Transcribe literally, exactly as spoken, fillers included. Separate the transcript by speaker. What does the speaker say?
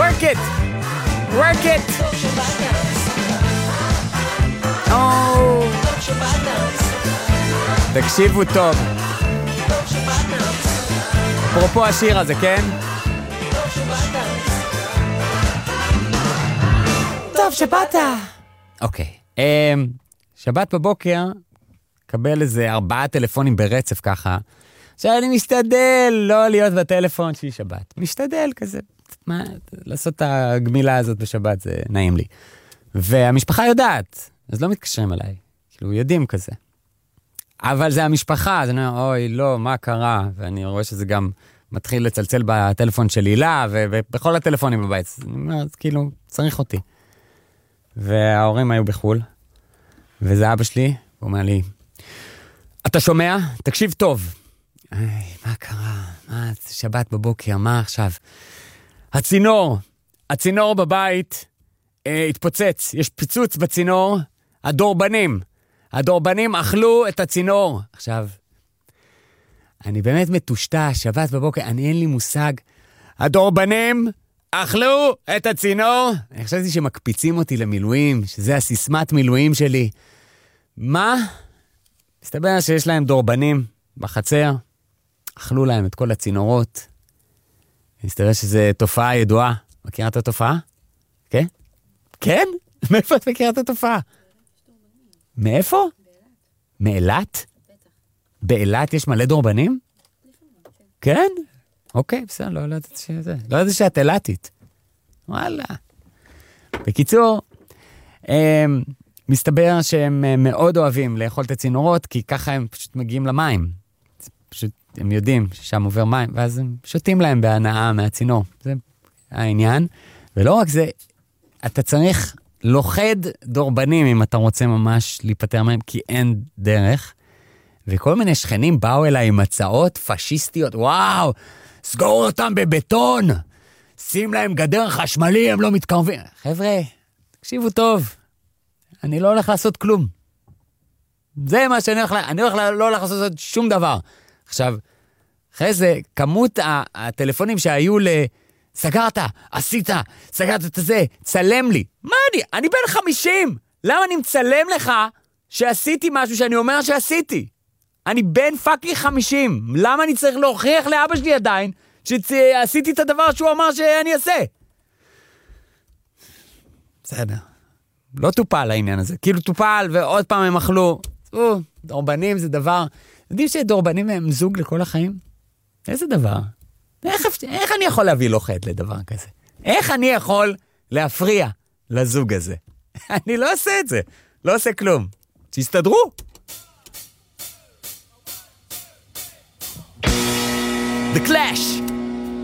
Speaker 1: work it, work it. Oh. תקשיבו טוב. אפרופו השיר הזה, כן? טוב שבאת. אוקיי. שבת בבוקר, קבל איזה ארבעה טלפונים ברצף ככה. עכשיו אני משתדל לא להיות בטלפון שהיא שבת. משתדל כזה. מה, לעשות את הגמילה הזאת בשבת, זה נעים לי. והמשפחה יודעת, אז לא מתקשרים עליי. כאילו, יודעים כזה. אבל זה המשפחה, אז אני אומר, אוי, לא, מה קרה? ואני רואה שזה גם מתחיל לצלצל בטלפון של הילה, ובכל הטלפונים בבית. אז אני אומר, כאילו, צריך אותי. וההורים היו בחול, וזה אבא שלי, הוא אומר לי, אתה שומע? תקשיב טוב. איי, מה קרה? מה, שבת בבוקר, מה עכשיו? הצינור, הצינור בבית אה, התפוצץ, יש פיצוץ בצינור, הדורבנים, הדורבנים אכלו את הצינור. עכשיו, אני באמת מטושטש, שבת בבוקר, אני אין לי מושג, הדורבנים אכלו את הצינור. אני חשבתי שמקפיצים אותי למילואים, שזה הסיסמת מילואים שלי. מה? מסתבר שיש להם דורבנים בחצר, אכלו להם את כל הצינורות. מסתבר שזו תופעה ידועה. מכירה את התופעה? כן? כן? מאיפה את מכירה את התופעה? מאיפה? מאילת? באילת יש מלא דורבנים? כן? אוקיי, בסדר, לא יודעת שזה. לא יודעת שאת אילתית. וואלה. בקיצור, מסתבר שהם מאוד אוהבים לאכול את הצינורות, כי ככה הם פשוט מגיעים למים. פשוט הם יודעים ששם עובר מים, ואז הם שותים להם בהנאה מהצינור. זה העניין. ולא רק זה, אתה צריך לוחד דורבנים אם אתה רוצה ממש להיפטר מהם, כי אין דרך. וכל מיני שכנים באו אליי עם הצעות פשיסטיות, וואו, סגור אותם בבטון, שים להם גדר חשמלי, הם לא מתקרבים. חבר'ה, תקשיבו טוב, אני לא הולך לעשות כלום. זה מה שאני הולך, אני הולך לא הולך לעשות שום דבר. עכשיו, אחרי זה, כמות הטלפונים שהיו ל... סגרת, עשית, סגרת את זה, צלם לי. מה אני? אני בן חמישים. למה אני מצלם לך שעשיתי משהו שאני אומר שעשיתי? אני בן פאקי חמישים. למה אני צריך להוכיח לאבא שלי עדיין שעשיתי את הדבר שהוא אמר שאני אעשה? בסדר. לא טופל העניין הזה. כאילו טופל ועוד פעם הם אכלו. או, דורבנים זה דבר... יודעים שדורבנים הם זוג לכל החיים? איזה דבר? איך, איך אני יכול להביא לוחד לדבר כזה? איך אני יכול להפריע לזוג הזה? אני לא עושה את זה. לא עושה כלום. תסתדרו. The Clash.